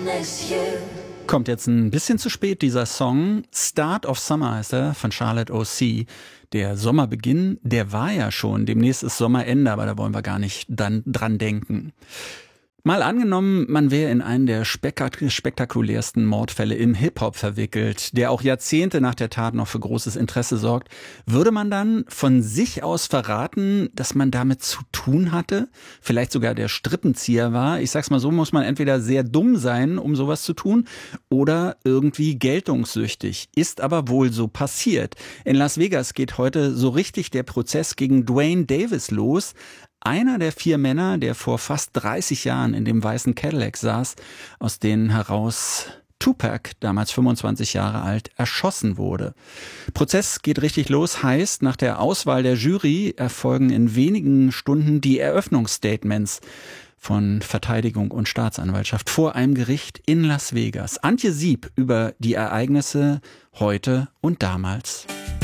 Kommt jetzt ein bisschen zu spät, dieser Song. Start of Summer heißt er, von Charlotte O.C. Der Sommerbeginn, der war ja schon. Demnächst ist Sommerende, aber da wollen wir gar nicht dran denken. Mal angenommen, man wäre in einen der spektakulärsten Mordfälle im Hip-Hop verwickelt, der auch Jahrzehnte nach der Tat noch für großes Interesse sorgt. Würde man dann von sich aus verraten, dass man damit zu tun hatte? Vielleicht sogar der Strippenzieher war? Ich sag's mal so, muss man entweder sehr dumm sein, um sowas zu tun, oder irgendwie geltungssüchtig. Ist aber wohl so passiert. In Las Vegas geht heute so richtig der Prozess gegen Duane Davis los. Einer der 4 Männer, der vor fast 30 Jahren in dem weißen Cadillac saß, aus denen heraus Tupac, damals 25 Jahre alt, erschossen wurde. Prozess geht richtig los, heißt, nach der Auswahl der Jury erfolgen in wenigen Stunden die Eröffnungsstatements von Verteidigung und Staatsanwaltschaft vor einem Gericht in Las Vegas. Antje Sieb über die Ereignisse heute und damals.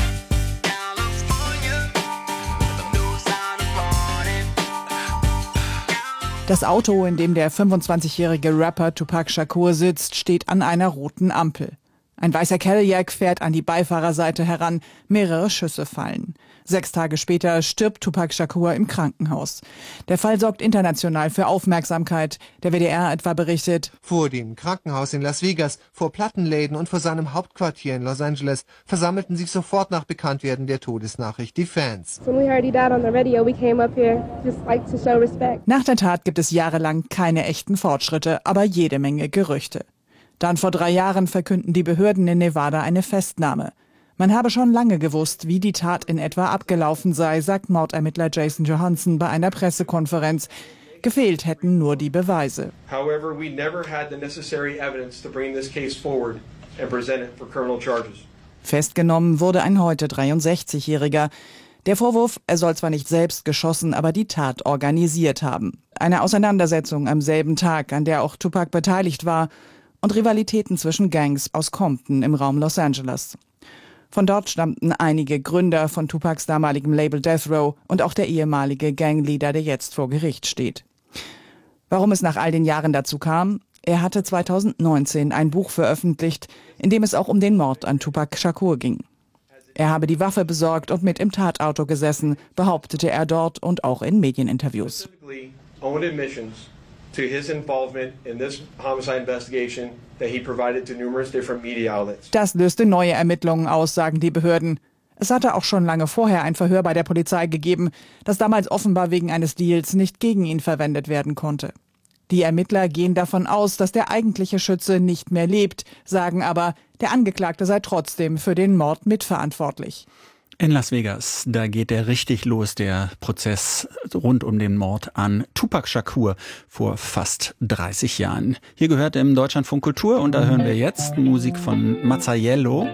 Das Auto, in dem der 25-jährige Rapper Tupac Shakur sitzt, steht an einer roten Ampel. Ein weißer Cadillac fährt an die Beifahrerseite heran, mehrere Schüsse fallen. 6 Tage später stirbt Tupac Shakur im Krankenhaus. Der Fall sorgt international für Aufmerksamkeit. Der WDR etwa berichtet: Vor dem Krankenhaus in Las Vegas, vor Plattenläden und vor seinem Hauptquartier in Los Angeles versammelten sich sofort nach Bekanntwerden der Todesnachricht die Fans. Nach der Tat gibt es jahrelang keine echten Fortschritte, aber jede Menge Gerüchte. Dann vor 3 Jahren verkünden die Behörden in Nevada eine Festnahme. Man habe schon lange gewusst, wie die Tat in etwa abgelaufen sei, sagt Mordermittler Jason Johansson bei einer Pressekonferenz. Gefehlt hätten nur die Beweise. However, we never had the necessary evidence to bring this case forward and present it for criminal charges. Festgenommen wurde ein heute 63-Jähriger. Der Vorwurf, er soll zwar nicht selbst geschossen, aber die Tat organisiert haben. Eine Auseinandersetzung am selben Tag, an der auch Tupac beteiligt war, und Rivalitäten zwischen Gangs aus Compton im Raum Los Angeles. Von dort stammten einige Gründer von Tupacs damaligem Label Death Row und auch der ehemalige Gangleader, der jetzt vor Gericht steht. Warum es nach all den Jahren dazu kam? Er hatte 2019 ein Buch veröffentlicht, in dem es auch um den Mord an Tupac Shakur ging. Er habe die Waffe besorgt und mit im Tatauto gesessen, behauptete er dort und auch in Medieninterviews. To his involvement in this homicide investigation that he provided to numerous different media outlets. Das löste neue Ermittlungen aus, sagen die Behörden. Es hatte auch schon lange vorher ein Verhör bei der Polizei gegeben, das damals offenbar wegen eines Deals nicht gegen ihn verwendet werden konnte. Die Ermittler gehen davon aus, dass der eigentliche Schütze nicht mehr lebt, sagen aber, der Angeklagte sei trotzdem für den Mord mitverantwortlich. In Las Vegas, da geht der richtig los, der Prozess rund um den Mord an Tupac Shakur vor fast 30 Jahren. Hier gehört im Deutschlandfunk Kultur und da hören wir jetzt Musik von Mazzaello.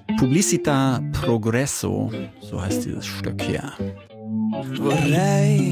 Pubblicità Progresso, so heißt dieses Stück hier. Vorrei